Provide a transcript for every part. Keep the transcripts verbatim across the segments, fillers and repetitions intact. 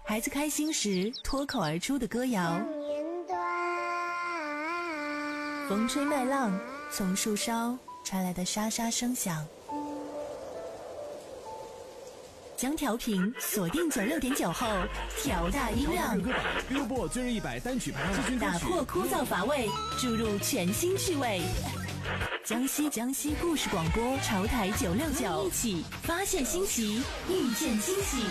孩子开心时脱口而出的歌谣，风吹麦浪，从树梢传来的沙沙声响。将调频锁定九六点九后，调大音量， 歌榜 Billboard 最热一百单曲排行季军歌曲， 打破枯燥乏味，注入全新趣味。江西江西故事广播潮台九六九，一起发现新奇，遇见惊喜。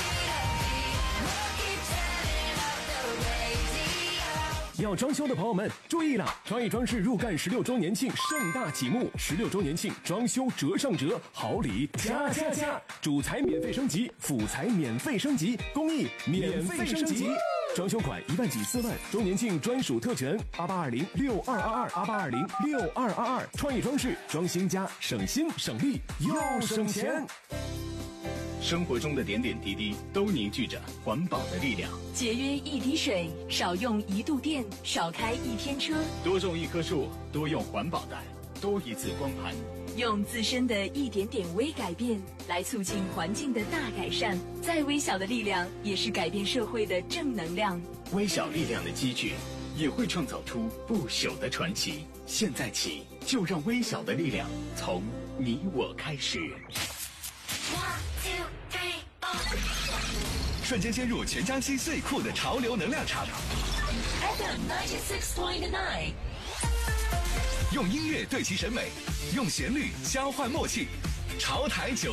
要装修的朋友们注意了，创意装饰入干十六周年庆盛大启幕，十六周年庆装修折上折，好礼加加加，主材免费升级，辅材免费升级，工艺免费升级，装修款一万起四万，周年庆专属特权八八二零六二二二八八二零六二二二，创意装饰装新家，省心省力又省钱。 生活中的点点滴滴都凝聚着环保的力量。 节约一滴水，少用一度电，少开一天车， 多种一棵树，多用环保袋，多一次光盘。 用自身的一点点微改变来促进环境的大改善，再微小的力量也是改变社会的正能量。 微小力量的积聚也会创造出不朽的传奇。现在起，就让微小的力量从你我开始。 瞬间陷入全江西最酷的潮流能量场 F M 九十六点九， 用音乐对齐审美，用旋律交换默契，潮台九